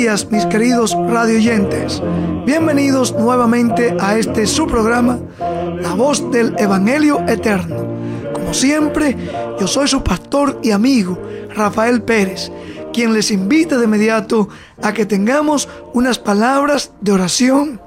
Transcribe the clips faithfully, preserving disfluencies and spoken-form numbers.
días, mis queridos radioyentes. Bienvenidos nuevamente a este su programa, La Voz del Evangelio Eterno. Como siempre, yo soy su pastor y amigo, Rafael Pérez, quien les invita de inmediato a que tengamos unas palabras de oración.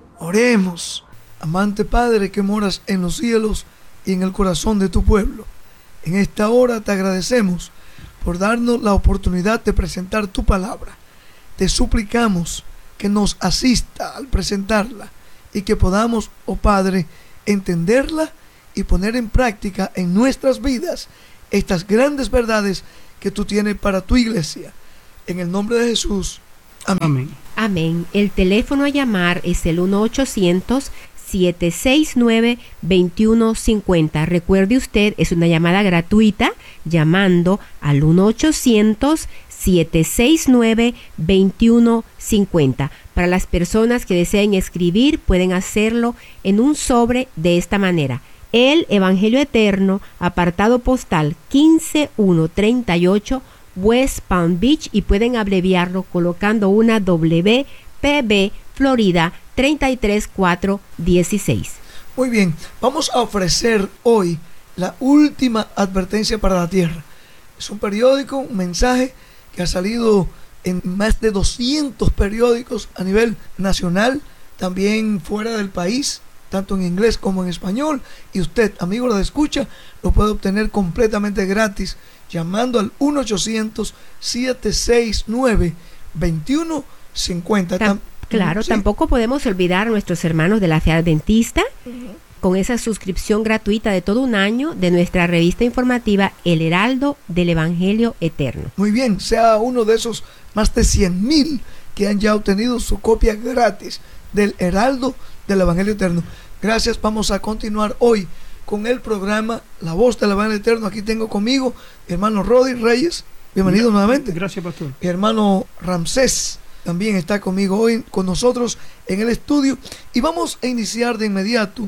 Oremos. Amante Padre que moras en los cielos y en el corazón de tu pueblo, en esta hora te agradecemos por darnos la oportunidad de presentar tu palabra. Te suplicamos que nos asista al presentarla y que podamos, oh Padre, entenderla y poner en práctica en nuestras vidas estas grandes verdades que tú tienes para tu iglesia. En el nombre de Jesús. Amén. Amén. Amén. El teléfono a llamar es el uno ochocientos, siete seis nueve, dos uno cinco cero. Recuerde usted, es una llamada gratuita, llamando al uno ochocientos, siete seis nueve, dos uno cinco cero. Para las personas que deseen escribir, pueden hacerlo en un sobre de esta manera: El Evangelio Eterno, apartado postal quince mil ciento treinta y ocho, West Palm Beach, y pueden abreviarlo colocando una W P B, Florida treinta y tres mil cuatrocientos dieciséis. Muy bien, vamos a ofrecer hoy la última advertencia para la tierra. Es un periódico, un mensaje que ha salido en más de doscientos periódicos a nivel nacional, también fuera del país, tanto en inglés como en español, y usted, amigo de escucha, lo puede obtener completamente gratis llamando al uno ochocientos, siete seis nueve, dos uno cinco cero. Tam- claro, ¿sí? Tampoco podemos olvidar a nuestros hermanos de la Fe Adventista, uh-huh, con esa suscripción gratuita de todo un año de nuestra revista informativa El Heraldo del Evangelio Eterno. Muy bien, sea uno de esos más de cien mil que han ya obtenido su copia gratis del Heraldo del Evangelio Eterno. Gracias. Vamos a continuar hoy con el programa La Voz del Evangelio Eterno. Aquí tengo conmigo mi hermano Rodi Reyes. Bienvenido Gracias, nuevamente. Gracias, pastor. Mi hermano Ramsés también está conmigo hoy, con nosotros en el estudio. Y vamos a iniciar de inmediato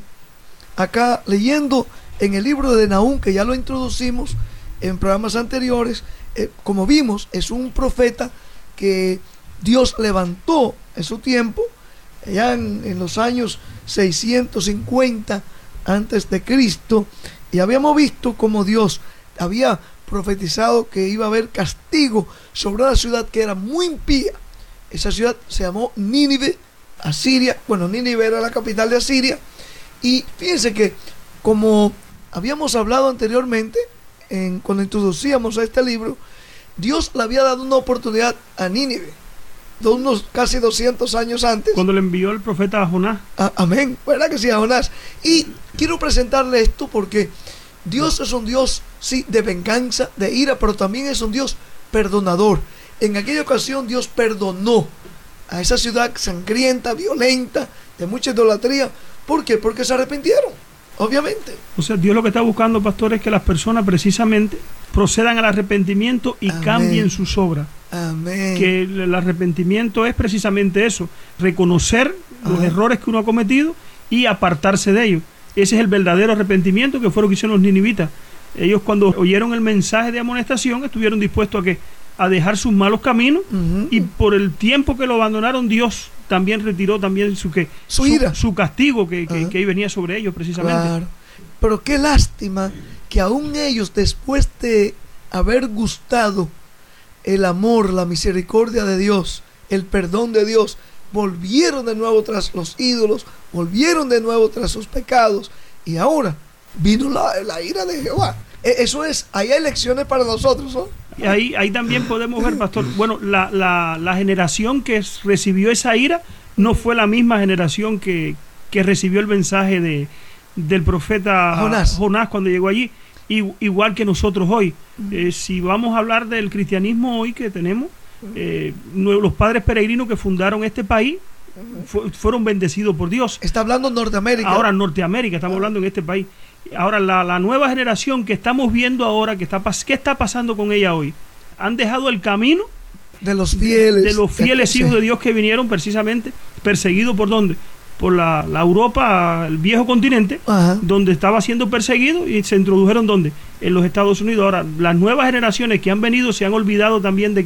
acá leyendo en el libro de Nahum, que ya lo introducimos en programas anteriores. Eh, como vimos, es un profeta que Dios levantó en su tiempo, allá en, en los años seiscientos cincuenta antes de Cristo, y habíamos visto cómo Dios había profetizado que iba a haber castigo sobre una ciudad que era muy impía. Esa ciudad se llamó Nínive, Asiria. Bueno, Nínive era la capital de Asiria. Y fíjense que, como habíamos hablado anteriormente, en, cuando introducíamos a este libro, Dios le había dado una oportunidad a Nínive, de unos casi doscientos años antes. Cuando le envió el profeta a Jonás. A, amén, ¿verdad que sí, a Jonás? Y quiero presentarle esto porque Dios es un Dios, sí, de venganza, de ira, pero también es un Dios perdonador. En aquella ocasión Dios perdonó a esa ciudad sangrienta, violenta, de mucha idolatría. ¿Por qué? Porque se arrepintieron, obviamente. O sea, Dios lo que está buscando, pastor, es que las personas precisamente procedan al arrepentimiento y amén, cambien sus obras. Amén. Que el arrepentimiento es precisamente eso: reconocer los Ajá. errores que uno ha cometido y apartarse de ellos. Ese es el verdadero arrepentimiento, que fue lo que hicieron los ninivitas. Ellos, cuando oyeron el mensaje de amonestación, estuvieron dispuestos a que a dejar sus malos caminos, uh-huh, y por el tiempo que lo abandonaron, Dios también retiró también su que su ira, su, su castigo que, que, uh-huh, que venía sobre ellos precisamente. Claro. Pero qué lástima que aún ellos, después de haber gustado el amor, la misericordia de Dios, el perdón de Dios, volvieron de nuevo tras los ídolos, volvieron de nuevo tras sus pecados, y ahora vino la, la ira de Jehová. Eso es, ahí hay lecciones para nosotros, ¿no? Y ahí, ahí también podemos ver, pastor, bueno, la, la, la generación que recibió esa ira no fue la misma generación que, que recibió el mensaje de, del profeta Jonás, Jonás cuando llegó allí, y, igual que nosotros hoy. Eh, si vamos a hablar del cristianismo hoy que tenemos, eh, los padres peregrinos que fundaron este país fu- fueron bendecidos por Dios. Está hablando Norteamérica. Ahora Norteamérica, estamos hablando en este país. Ahora la, la nueva generación que estamos viendo ahora, que está, ¿qué está pasando con ella hoy? Han dejado el camino de los fieles, de los fieles hijos de Dios que vinieron precisamente perseguidos por ¿dónde? Por la, la Europa, el viejo continente, Ajá. donde estaba siendo perseguido, y se introdujeron ¿dónde? En los Estados Unidos. Ahora las nuevas generaciones que han venido se han olvidado también de que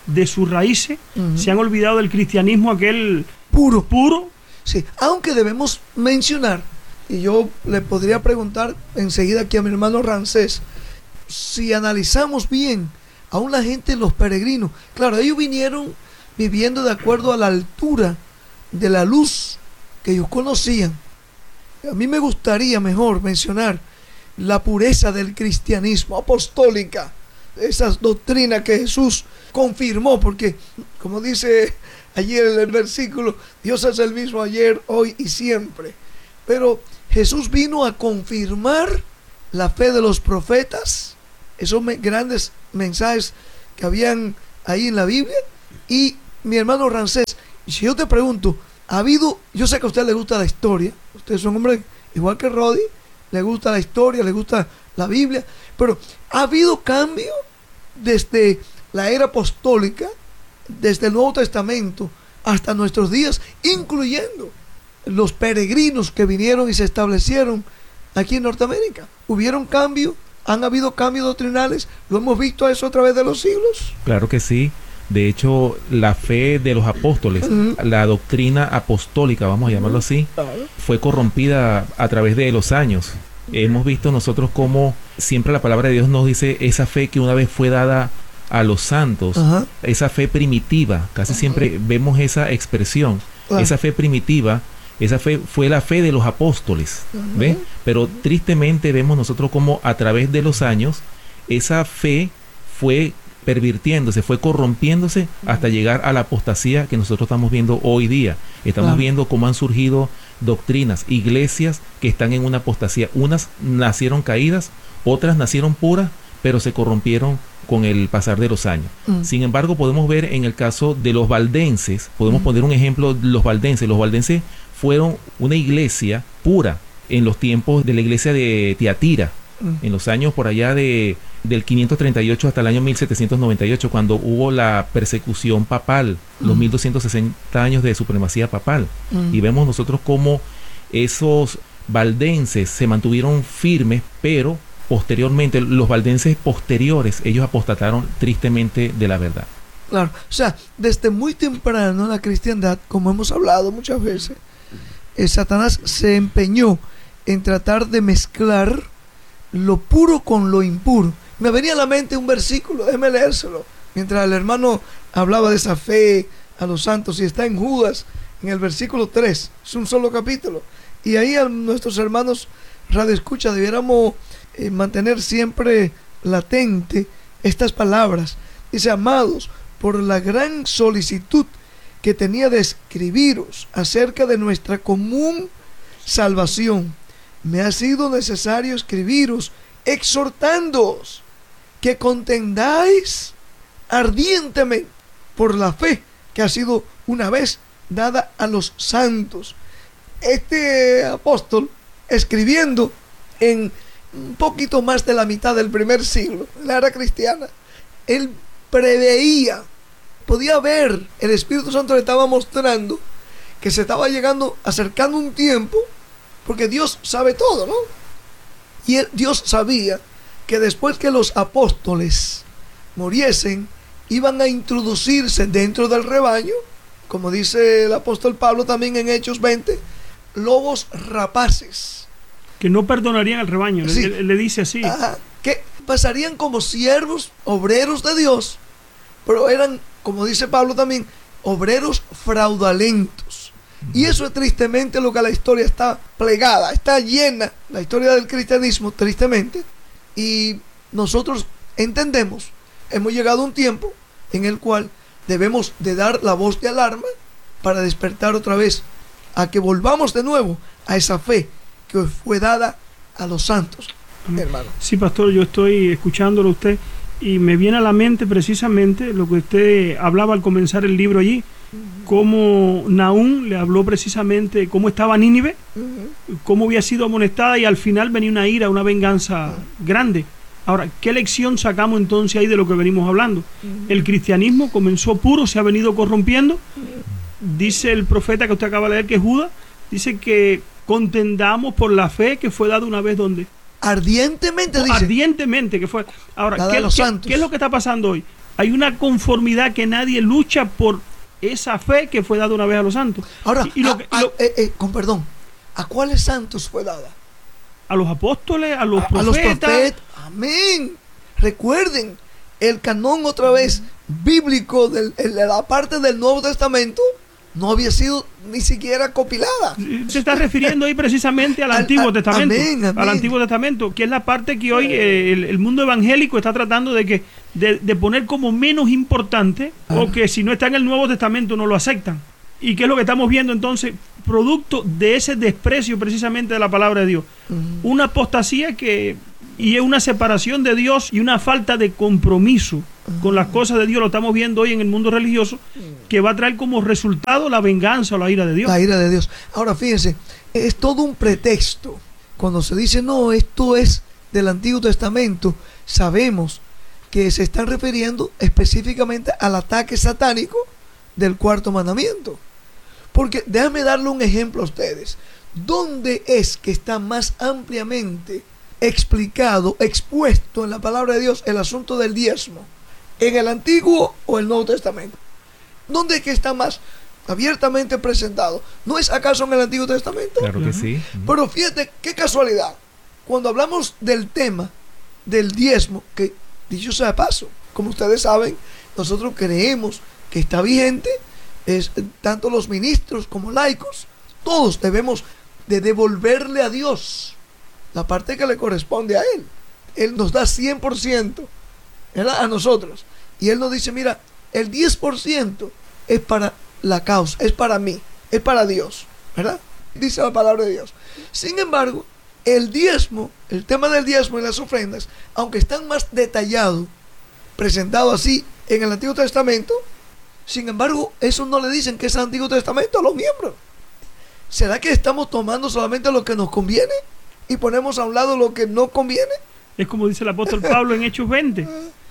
de sus raíces, uh-huh. se han olvidado del cristianismo aquel puro. puro. Sí, aunque debemos mencionar, y yo le podría preguntar enseguida aquí a mi hermano Ramsés, si analizamos bien, aún la gente, los peregrinos, claro, ellos vinieron viviendo de acuerdo a la altura de la luz que ellos conocían. A mí me gustaría mejor mencionar la pureza del cristianismo apostólica, esas doctrinas que Jesús confirmó, porque como dice ayer en el versículo, Dios es el mismo ayer, hoy y siempre. Pero Jesús vino a confirmar la fe de los profetas, esos me- grandes mensajes que habían ahí en la Biblia. Y mi hermano Ramsés, si yo te pregunto, ha habido, yo sé que a usted le gusta la historia, usted es un hombre igual que Rodi, le gusta la historia, le gusta la Biblia, pero ha habido cambio desde la era apostólica, desde el Nuevo Testamento hasta nuestros días, incluyendo los peregrinos que vinieron y se establecieron aquí en Norteamérica. ¿Hubieron cambios? ¿Han habido cambios doctrinales? ¿Lo hemos visto eso a través de los siglos? Claro que sí. De hecho, la fe de los apóstoles, uh-huh. la doctrina apostólica, vamos a llamarlo uh-huh. así, uh-huh. fue corrompida a través de los años. Uh-huh. Hemos visto nosotros cómo siempre la palabra de Dios nos dice esa fe que una vez fue dada a los santos, uh-huh. esa fe primitiva, casi uh-huh. siempre vemos esa expresión, uh-huh. esa fe primitiva, esa fe fue la fe de los apóstoles, uh-huh. ¿ve? Pero tristemente vemos nosotros cómo a través de los años esa fe fue pervirtiéndose, fue corrompiéndose hasta llegar a la apostasía que nosotros estamos viendo hoy día. Estamos claro. viendo cómo han surgido doctrinas, iglesias que están en una apostasía. Unas nacieron caídas, otras nacieron puras, pero se corrompieron con el pasar de los años. Mm. Sin embargo, podemos ver en el caso de los valdenses, podemos mm. poner un ejemplo de los valdenses. Los valdenses fueron una iglesia pura en los tiempos de la iglesia de Tiatira, mm. en los años por allá de del quinientos treinta y ocho hasta el año mil setecientos noventa y ocho, cuando hubo la persecución papal, mm. los mil doscientos sesenta años de supremacía papal. Mm. Y vemos nosotros cómo esos valdenses se mantuvieron firmes, pero posteriormente, los valdenses posteriores, ellos apostataron tristemente de la verdad. Claro, o sea, desde muy temprano la cristiandad, como hemos hablado muchas veces, eh, Satanás se empeñó en tratar de mezclar lo puro con lo impuro. Me venía a la mente un versículo, déjeme leérselo, mientras el hermano hablaba de esa fe a los santos, y está en Judas, en el versículo tres, es un solo capítulo, y ahí a nuestros hermanos Radio Escucha debiéramos eh, mantener siempre latente estas palabras. Dice: amados, por la gran solicitud que tenía de escribiros acerca de nuestra común salvación, me ha sido necesario escribiros exhortándoos que contendáis ardientemente por la fe que ha sido una vez dada a los santos. Este apóstol, escribiendo en un poquito más de la mitad del primer siglo, la era cristiana, él preveía, podía ver, el Espíritu Santo le estaba mostrando que se estaba llegando, acercando un tiempo, porque Dios sabe todo, ¿no? Y él, Dios sabía que después que los apóstoles muriesen, iban a introducirse dentro del rebaño, como dice el apóstol Pablo también en Hechos veinte, lobos rapaces. Que no perdonarían al rebaño, sí. le, le dice así. Ajá, que pasarían como siervos, obreros de Dios, pero eran, como dice Pablo también, obreros fraudulentos. Y eso es tristemente lo que la historia está plegada, está llena, la historia del cristianismo, tristemente. Y nosotros entendemos, hemos llegado a un tiempo en el cual debemos de dar la voz de alarma para despertar otra vez, a que volvamos de nuevo a esa fe que fue dada a los santos, hermano. Sí, pastor, yo estoy escuchándolo a usted y me viene a la mente precisamente lo que usted hablaba al comenzar el libro allí, cómo Nahum le habló precisamente cómo estaba Nínive, uh-huh. cómo había sido amonestada, y al final venía una ira, una venganza uh-huh. grande. Ahora, ¿qué lección sacamos entonces ahí de lo que venimos hablando? Uh-huh. El cristianismo comenzó puro, se ha venido corrompiendo. Uh-huh. Dice el profeta que usted acaba de leer, que es Judas, dice que contendamos por la fe que fue dada una vez donde ardientemente, dice. Ardientemente que fue. Ahora, ¿qué, ¿qué, ¿qué es lo que está pasando hoy? hay una conformidad que nadie lucha por esa fe que fue dada una vez a los santos. Ahora, y, y lo, a, y a, lo, eh, eh, con perdón, ¿a cuáles santos fue dada? A los apóstoles, a los a, profetas. A los profetas. Amén. Recuerden, el canón otra vez bíblico de la parte del Nuevo Testamento no había sido ni siquiera compilada. Se está refiriendo ahí precisamente al, al Antiguo al, Testamento. Amén, amén. Al Antiguo Testamento, que es la parte que hoy eh, el, el mundo evangélico está tratando de que de, de poner como menos importante, ah. o que si no está en el Nuevo Testamento no lo aceptan. ¿Y qué es lo que estamos viendo entonces? Producto de ese desprecio precisamente de la palabra de Dios. Uh-huh. Una apostasía que y es una separación de Dios y una falta de compromiso uh-huh. con las cosas de Dios. Lo estamos viendo hoy en el mundo religioso, que va a traer como resultado la venganza o la ira de Dios. La ira de Dios. Ahora fíjense, es todo un pretexto. Cuando se dice, no, esto es del Antiguo Testamento, sabemos que se están refiriendo específicamente al ataque satánico del cuarto mandamiento. Porque déjame darle un ejemplo a ustedes. ¿Dónde es que está más ampliamente explicado, expuesto en la palabra de Dios el asunto del diezmo? ¿En el Antiguo o el Nuevo Testamento? ¿Dónde es que está más abiertamente presentado? ¿No es acaso en el Antiguo Testamento? Claro que sí. Pero fíjate qué casualidad. Cuando hablamos del tema del diezmo, que dicho sea de paso, como ustedes saben, nosotros creemos que está vigente. Es, tanto los ministros como laicos, todos debemos de devolverle a Dios la parte que le corresponde a Él. Él nos da cien por ciento, ¿verdad?, a nosotros. Y Él nos dice, mira, el diez por ciento es para la causa, es para mí, es para Dios, ¿verdad? Dice la palabra de Dios. Sin embargo, el diezmo, el tema del diezmo y las ofrendas, aunque están más detallados, presentados así en el Antiguo Testamento, sin embargo, eso no le dicen que es el Antiguo Testamento a los miembros. ¿Será que estamos tomando solamente lo que nos conviene y ponemos a un lado lo que no conviene? Es como dice el apóstol Pablo en Hechos veinte,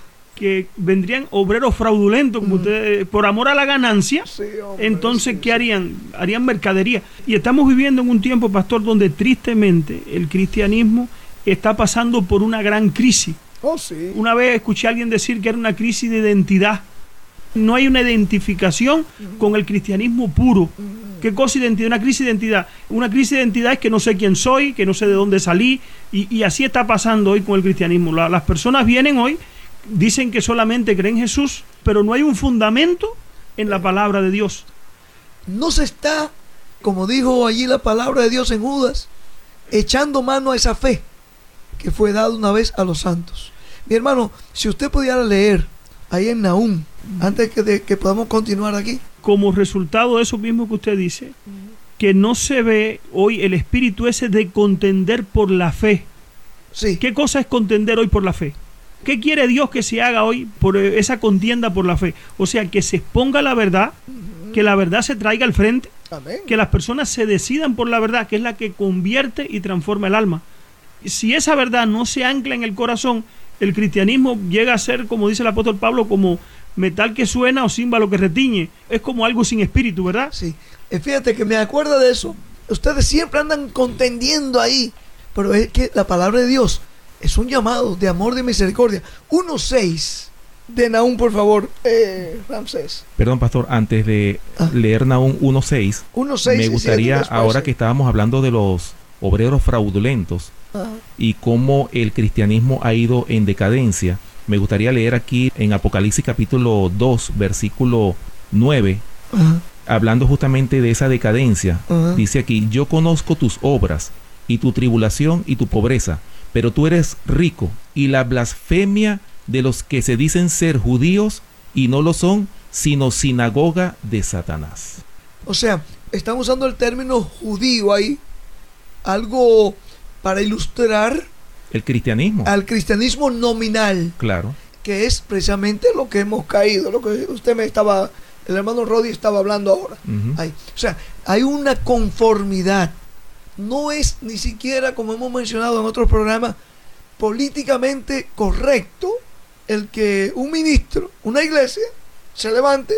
que vendrían obreros fraudulentos, como mm. ustedes, por amor a la ganancia. Sí, hombre, entonces, sí, ¿qué harían? Harían mercadería. Y estamos viviendo en un tiempo, pastor, donde tristemente el cristianismo está pasando por una gran crisis. Oh, sí. Una vez escuché a alguien decir que era una crisis de identidad. No hay una identificación uh-huh. con el cristianismo puro. Uh-huh. ¿Qué cosa identidad? Una crisis de identidad. Una crisis de identidad es que no sé quién soy, que no sé de dónde salí, y, y así está pasando hoy con el cristianismo. La, las personas vienen hoy, dicen que solamente creen en Jesús, pero no hay un fundamento en la palabra de Dios. No se está, como dijo allí la palabra de Dios en Judas, echando mano a esa fe que fue dada una vez a los santos. Mi hermano, si usted pudiera leer ahí en Nahum, antes que, de, que podamos continuar aquí. Como resultado de eso mismo que usted dice, que no se ve hoy el espíritu ese de contender por la fe. Sí. ¿Qué cosa es contender hoy por la fe? ¿Qué quiere Dios que se haga hoy por esa contienda por la fe? O sea, que se exponga la verdad, uh-huh. que la verdad se traiga al frente, Amén. Que las personas se decidan por la verdad, que es la que convierte y transforma el alma. Si esa verdad no se ancla en el corazón, el cristianismo llega a ser, como dice el apóstol Pablo, como metal que suena o címbalo que retiñe. Es como algo sin espíritu, ¿verdad? Sí. Fíjate que me acuerdo de eso. Ustedes siempre andan contendiendo ahí. Pero es que la palabra de Dios es un llamado de amor, de misericordia. uno seis de Nahum, por favor, eh, Ramsés. Perdón, pastor, antes de ah. leer Nahum uno seis, me gustaría, ahora que estábamos hablando de los obreros fraudulentos, Ajá. y cómo el cristianismo ha ido en decadencia, me gustaría leer aquí en Apocalipsis capítulo dos, versículo nueve, Ajá. hablando justamente de esa decadencia. Ajá. Dice aquí, yo conozco tus obras, y tu tribulación y tu pobreza, pero tú eres rico, y la blasfemia de los que se dicen ser judíos, y no lo son, sino sinagoga de Satanás. O sea, están usando el término judío ahí, algo para ilustrar el cristianismo, al cristianismo nominal, claro, que es precisamente lo que hemos caído, lo que usted me estaba, el hermano Rodi estaba hablando ahora. Uh-huh. Ahí. O sea, hay una conformidad, no es ni siquiera, como hemos mencionado en otros programas, políticamente correcto el que un ministro, una iglesia, se levante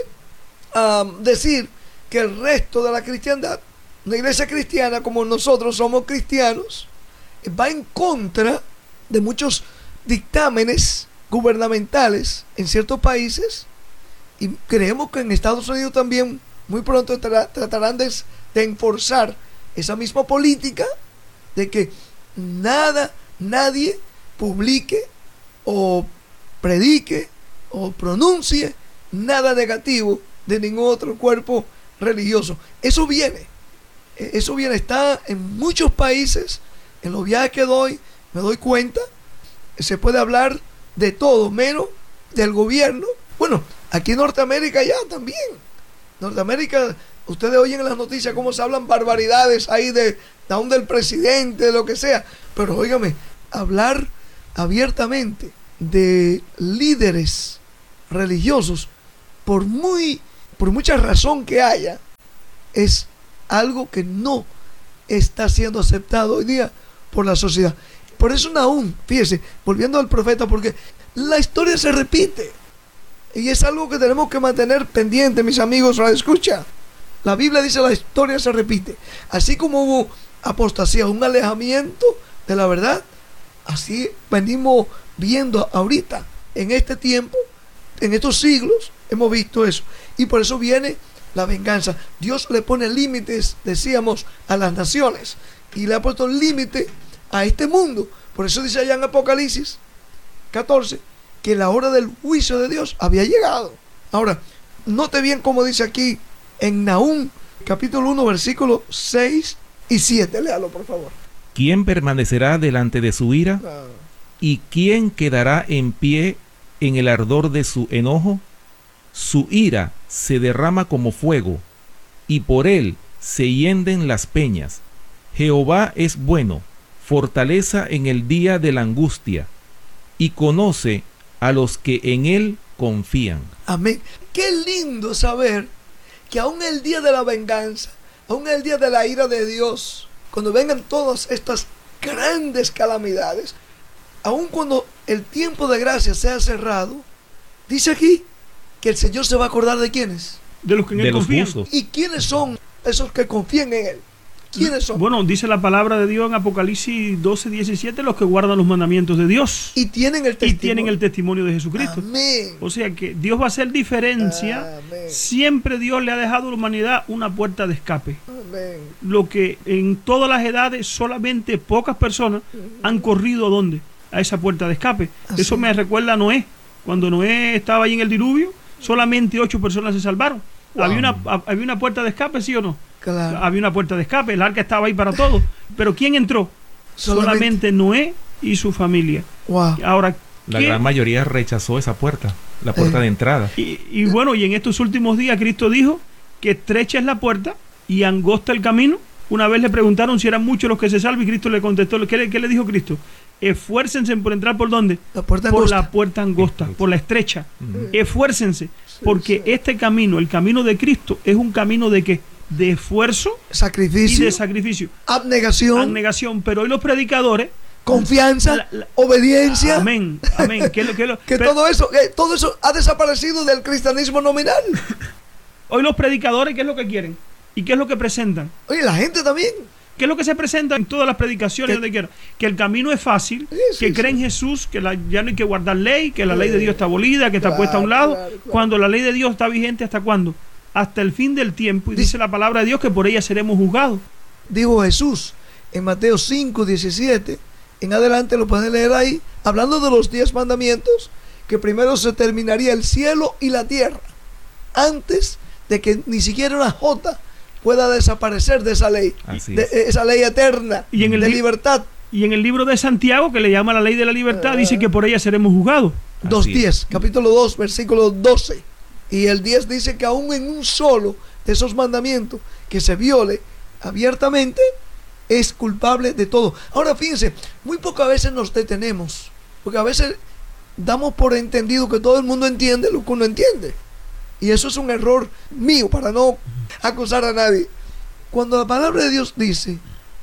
a decir que el resto de la cristiandad, una iglesia cristiana como nosotros somos cristianos, va en contra de muchos dictámenes gubernamentales en ciertos países, y creemos que en Estados Unidos también muy pronto tra- tratarán de, de enforzar esa misma política de que nada, nadie publique o predique o pronuncie nada negativo de ningún otro cuerpo religioso. Eso viene, eso viene, está en muchos países. En los viajes que doy me doy cuenta, se puede hablar de todo menos del gobierno. Bueno, aquí en Norteamérica ya también. Norteamérica, ustedes oyen en las noticias cómo se hablan barbaridades ahí de, de aún del presidente, de lo que sea. Pero óigame, hablar abiertamente de líderes religiosos, por muy, por mucha razón que haya, es algo que no está siendo aceptado hoy día por la sociedad. Por eso Nahum, fíjese, volviendo al profeta, porque la historia se repite. Y es algo que tenemos que mantener pendiente, mis amigos, la escucha. La Biblia dice la historia se repite. Así como hubo apostasía, un alejamiento de la verdad, así venimos viendo ahorita, en este tiempo, en estos siglos, hemos visto eso. Y por eso viene la venganza. Dios le pone límites, decíamos, a las naciones. Y le ha puesto límite a este mundo. Por eso dice allá en Apocalipsis catorce, que la hora del juicio de Dios había llegado. Ahora, note bien cómo dice aquí en Nahum, capítulo uno, versículos seis y siete. Léalo, por favor. ¿Quién permanecerá delante de su ira? Ah. ¿Y quién quedará en pie en el ardor de su enojo? Su ira se derrama como fuego, y por él se hienden las peñas. Jehová es bueno, fortaleza en el día de la angustia, y conoce a los que en él confían. Amén. Qué lindo saber que aún el día de la venganza, aún el día de la ira de Dios, cuando vengan todas estas grandes calamidades, aún cuando el tiempo de gracia sea cerrado, dice aquí que el Señor se va a acordar de quiénes. De los que en De él los confían. justos. ¿Y quiénes son esos que confían en Él? ¿Quiénes son? Bueno, dice la palabra de Dios en Apocalipsis doce, diecisiete, los que guardan los mandamientos de Dios Y tienen el y testimonio. tienen el testimonio de Jesucristo. Amén. O sea que Dios va a hacer diferencia. Amén. Siempre Dios le ha dejado a la humanidad una puerta de escape. Amén. Lo que en todas las edades solamente pocas personas han corrido ¿a dónde? A esa puerta de escape. Así. Eso me recuerda a Noé. Cuando Noé estaba ahí en el diluvio, solamente ocho personas se salvaron. Wow. Había una, había una puerta de escape, ¿sí o no? Claro. Había una puerta de escape, el arca estaba ahí para todos. Pero ¿quién entró? Solamente- Solamente Noé y su familia. Wow. Ahora, La ¿qué? gran mayoría rechazó esa puerta, la puerta Eh. de entrada. Y, y bueno, y en estos últimos días Cristo dijo que estrecha es la puerta y angosta el camino. Una vez le preguntaron si eran muchos los que se salvan y Cristo le contestó, ¿qué le, qué le dijo Cristo? Esfuércense por entrar ¿por dónde? La puerta Por angosta. la puerta angosta, por la estrecha. Ujú. Esfuércense, porque sí. este camino, el camino de Cristo, es un camino de ¿qué? De esfuerzo y Sacrificio, de sacrificio. abnegación, Abnegación, pero hoy los predicadores, confianza, La- la- obediencia. amén, amén, que, lo- que, lo- Que pero todo eso, eh, todo eso ha desaparecido del cristianismo nominal. hoy los predicadores, ¿qué es lo que quieren? ¿Y qué es lo que presentan? Oye, la gente también. ¿Qué es lo que se presenta en todas las predicaciones Que- donde quiera? Que el camino es fácil, Sí, sí, que sí. creen en Jesús, que la- ya no hay que guardar ley, que la ley de Sí. Dios está abolida, que está Claro, puesta a un lado. claro, claro. Cuando la ley de Dios está vigente, ¿hasta cuándo? Hasta el fin del tiempo. Y Dice- dice la palabra de Dios que por ella seremos juzgados. Dijo Jesús en Mateo cinco, diecisiete. En adelante lo pueden leer ahí. Hablando de los diez mandamientos. Que primero se terminaría el cielo y la tierra. Antes de que ni siquiera una jota pueda desaparecer de esa ley. Así De es. esa ley eterna. Y en el de li- libertad. Y en el libro de Santiago, que le llama la ley de la libertad, Ah. dice que por ella seremos juzgados. dos Así diez, es. capítulo dos, versículo doce. Y el diez dice que aún en un solo de esos mandamientos que se viole abiertamente, es culpable de todo. Ahora fíjense, muy pocas veces nos detenemos, porque a veces damos por entendido que todo el mundo entiende lo que uno entiende. Y eso es un error mío para no acusar a nadie. Cuando la palabra de Dios dice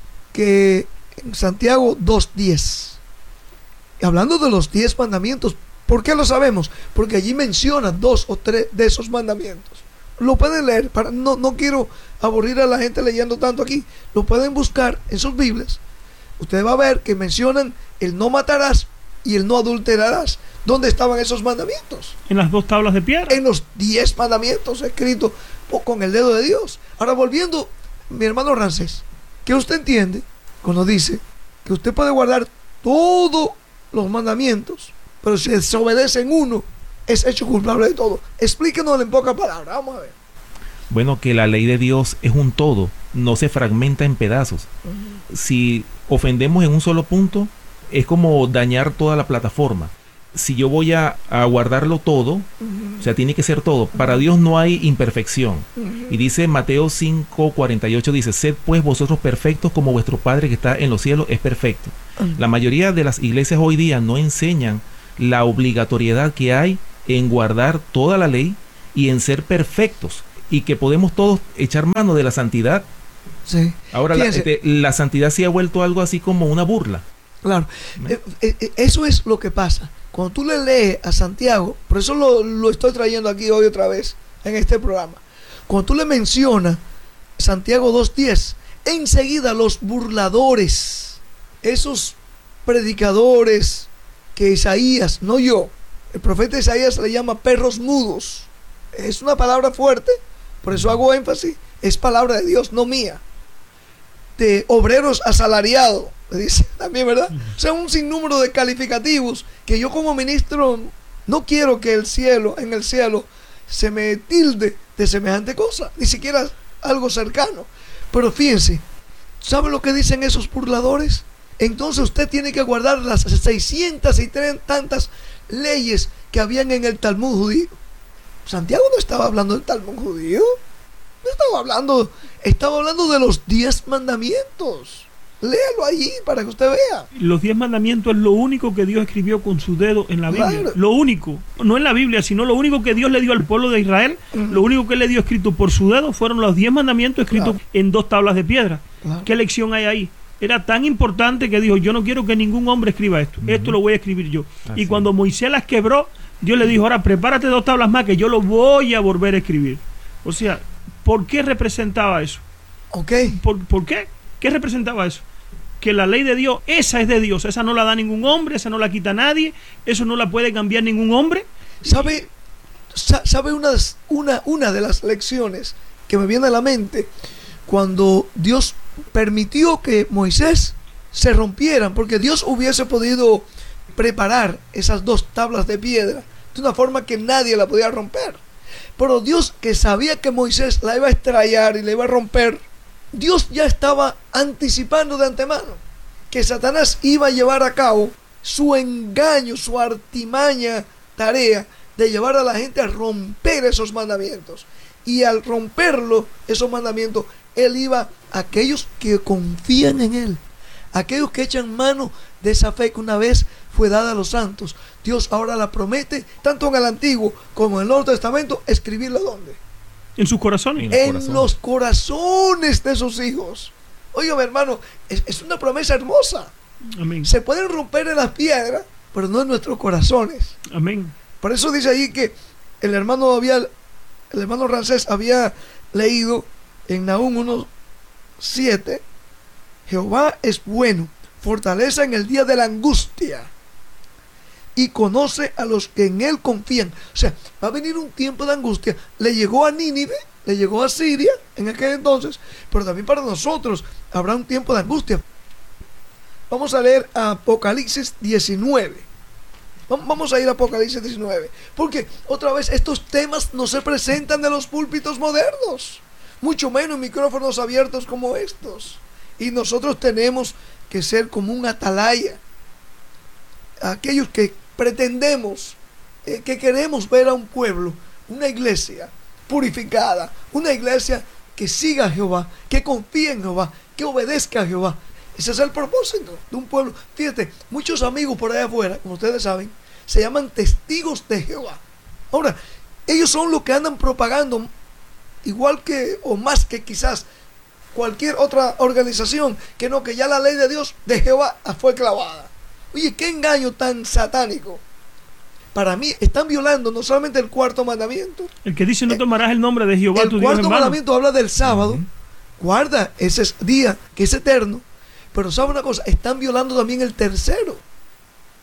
que en Santiago dos diez, hablando de los diez mandamientos, ¿por qué lo sabemos? Porque allí menciona dos o tres de esos mandamientos. Lo pueden leer, para, no, no quiero aburrir a la gente leyendo tanto aquí. Lo pueden buscar en sus Biblias. Usted va a ver que mencionan el no matarás y el no adulterarás. ¿Dónde estaban esos mandamientos? En las dos tablas de piedra. En los diez mandamientos escritos con el dedo de Dios. Ahora, volviendo, mi hermano Ramsés, ¿qué usted entiende cuando dice que usted puede guardar todos los mandamientos, pero si desobedece en uno, es hecho culpable de todo? Explíquenos en pocas palabras, vamos a ver. Bueno, que la ley de Dios es un todo, no se fragmenta en pedazos. Uh-huh. Si ofendemos en un solo punto, es como dañar toda la plataforma. Si yo voy a, a guardarlo todo, uh-huh. o sea, tiene que ser todo. Para uh-huh. Dios no hay imperfección. Uh-huh. Y dice Mateo cinco cuarenta y ocho, dice, sed pues vosotros perfectos como vuestro Padre que está en los cielos es perfecto. Uh-huh. La mayoría de las iglesias hoy día no enseñan la obligatoriedad que hay en guardar toda la ley y en ser perfectos, y que podemos todos echar mano de la santidad. Sí. Ahora la, este, la santidad sí ha vuelto algo así como una burla. Claro, eh, eh, eso es lo que pasa. Cuando tú le lees a Santiago, por eso lo, lo estoy trayendo aquí hoy otra vez en este programa. Cuando tú le mencionas Santiago dos diez, enseguida los burladores, esos predicadores que Isaías, no yo, el profeta Isaías le llama perros mudos. Es una palabra fuerte, por eso hago énfasis, es palabra de Dios, no mía. De obreros asalariados, le dice también, ¿verdad? O sea, un sinnúmero de calificativos que yo como ministro no quiero que el cielo, en el cielo, se me tilde de semejante cosa, ni siquiera algo cercano. Pero fíjense, ¿sabe lo que dicen esos burladores? Entonces usted tiene que guardar las seiscientas y tantas leyes que habían en el Talmud judío. Santiago no estaba hablando del Talmud judío, no estaba hablando, estaba hablando de los diez mandamientos. Léalo allí para que usted vea. Los diez mandamientos es lo único que Dios escribió con su dedo en la Biblia. Claro. Lo único, no en la Biblia, sino lo único que Dios le dio al pueblo de Israel, uh-huh. lo único que le dio escrito por su dedo fueron los diez mandamientos escritos claro. en dos tablas de piedra. Claro. ¿Qué lección hay ahí? Era tan importante que dijo, yo no quiero que ningún hombre escriba esto, uh-huh. esto lo voy a escribir yo. Así. Y cuando Moisés las quebró, Dios le dijo, ahora prepárate dos tablas más que yo lo voy a volver a escribir. O sea, ¿por qué representaba eso? Okay. ¿Por, ¿Por qué? ¿Qué representaba eso? Que la ley de Dios, esa es de Dios, esa no la da ningún hombre, esa no la quita nadie, eso no la puede cambiar ningún hombre. ¿Sabe, sabe una, una, una de las lecciones que me viene a la mente? Cuando Dios permitió que Moisés se rompieran, porque Dios hubiese podido preparar esas dos tablas de piedra de una forma que nadie la podía romper, pero Dios, que sabía que Moisés la iba a estrellar y la iba a romper, Dios ya estaba anticipando de antemano que Satanás iba a llevar a cabo su engaño, su artimaña tarea de llevar a la gente a romper esos mandamientos. Y al romperlo, esos mandamientos, él iba a aquellos que confían en él, aquellos que echan mano de esa fe que una vez fue dada a los santos. Dios ahora la promete, tanto en el Antiguo como en el Nuevo Testamento, escribirla ¿dónde? En sus corazones. En, los, en corazones. los corazones de sus hijos. Oiga, mi hermano, es, es una promesa hermosa. Amén. Se pueden romper en las piedras, pero no en nuestros corazones. Amén. Por eso dice ahí que el hermano había, el hermano Ramsés había leído en Nahum uno siete, Jehová es bueno, fortaleza en el día de la angustia, y conoce a los que en él confían. O sea, va a venir un tiempo de angustia. Le llegó a Nínive, le llegó a Siria en aquel entonces, pero también para nosotros habrá un tiempo de angustia. Vamos a leer Apocalipsis diecinueve. Vamos a ir a Apocalipsis diecinueve, porque otra vez estos temas no se presentan de los púlpitos modernos, mucho menos en micrófonos abiertos como estos. Y nosotros tenemos que ser como un atalaya, aquellos que pretendemos, eh, que queremos ver a un pueblo, una iglesia purificada, una iglesia que siga a Jehová, que confíe en Jehová, que obedezca a Jehová. Ese es el propósito de un pueblo. Fíjate, muchos amigos por allá afuera, como ustedes saben, se llaman testigos de Jehová. Ahora, ellos son los que andan propagando, igual que, o más que quizás cualquier otra organización, que no, que ya la ley de Dios de Jehová fue clavada. Oye, qué engaño tan satánico. Para mí están violando no solamente el cuarto mandamiento. El que dice no tomarás el nombre de Jehová el tu Dios en vano. El cuarto mandamiento habla del sábado. Uh-huh. Guarda ese día que es eterno. Pero sabe una cosa, están violando también el tercero.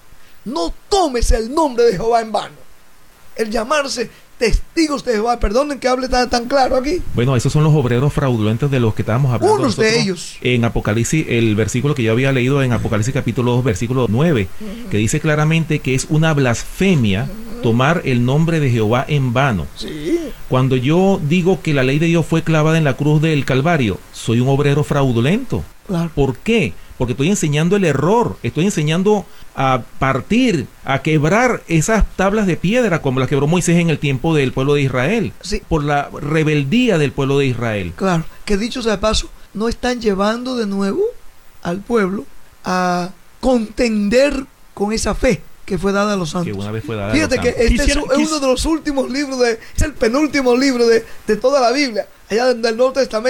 no tomes el nombre de Jehová en vano. El llamarse testigos de Jehová, perdonen que hable tan, tan claro aquí. Bueno, esos son los obreros fraudulentos de los que estábamos hablando. Unos de ellos. En Apocalipsis, el versículo que yo había leído en Apocalipsis capítulo dos, versículo nueve, que dice claramente que es una blasfemia tomar el nombre de Jehová en vano. Sí. Cuando yo digo que la ley de Dios fue clavada en la cruz del Calvario, soy un obrero fraudulento. Claro. ¿Por qué? Porque estoy enseñando el error, estoy enseñando a partir, a quebrar esas tablas de piedra como las quebró Moisés en el tiempo del pueblo de Israel, Sí. por la rebeldía del pueblo de Israel. Claro, que dicho sea de paso, no están llevando de nuevo al pueblo a contender con esa fe que fue dada a los santos. Que una vez fue dada Fíjate a los que santos. este Quisiera, es, es uno de los últimos libros, de, es el penúltimo libro de, de toda la Biblia, allá del Nuevo Testamento.